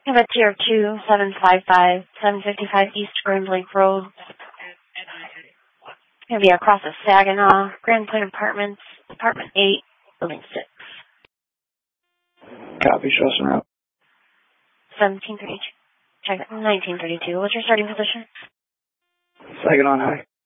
I have a tier 2, 755, 755 East Grand Lake Road. Gonna be across the Saginaw, Grand Point Apartments, Apartment 8, Building 6. Copy, show us en route. 1732. Check it. 1932. What's your starting position? Saginaw High.